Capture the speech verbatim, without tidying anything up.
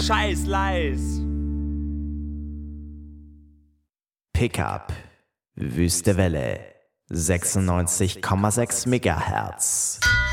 scheiß leis. Pickup, Wüste Welle, sechsundneunzig Komma sechs Megahertz.